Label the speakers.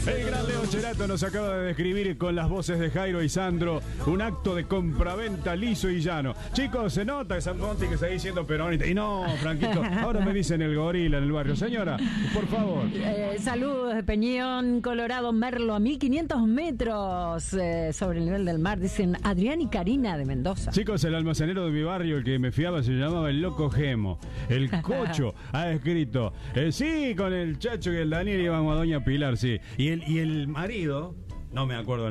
Speaker 1: El gran Leo Cherato nos acaba de describir con las voces de Jairo y Sandro un acto de compraventa liso y llano. Chicos, se nota esa Monti que está diciendo peronista. Y no, Franquito, ahora me dicen el gorila en el barrio. Señora, por favor.
Speaker 2: Saludos de Peñón, Colorado, Merlo, a 1500 metros sobre el nivel del mar. Dicen Adrián y Karina de Mendoza.
Speaker 1: Chicos, el almacenero de mi barrio, el que me fiaba, se llamaba el Loco Gemo. El Cocho ha escrito, sí, con el Chacho y el Daniel íbamos a Doña Pilar, sí. Y el marido, no me acuerdo